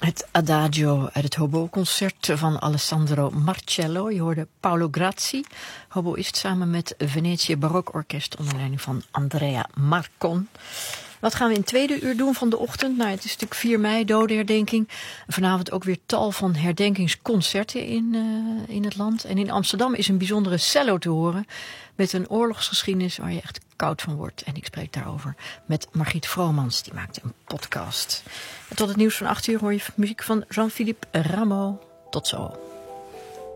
Het Adagio uit het hobo-concert van Alessandro Marcello. Je hoorde Paolo Grazzi, hoboïst, samen met Venetië Barokorkest onder leiding van Andrea Marcon. Wat gaan we in het tweede uur doen van de ochtend? Nou, het is natuurlijk 4 mei, dodenherdenking. Vanavond ook weer tal van herdenkingsconcerten in het land. En in Amsterdam is een bijzondere cello te horen met een oorlogsgeschiedenis waar je echt koud van wordt. En ik spreek daarover met Margriet Vromans, die maakt een podcast. En tot het nieuws van 8 uur hoor je muziek van Jean-Philippe Rameau. Tot zo.